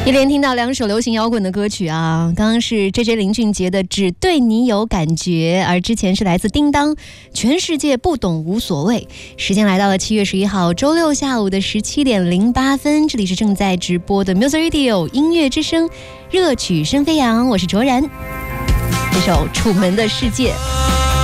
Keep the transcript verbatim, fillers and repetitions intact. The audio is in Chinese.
一连听到两首流行摇滚的歌曲啊，刚刚是 J J 林俊杰的《只对你有感觉》，而之前是来自叮当《全世界不懂无所谓》。时间来到了七月十一号周六下午的十七点零八分，这里是正在直播的 Music Radio 音乐之声，热曲声飞扬，我是卓然。这首《楚门的世界》。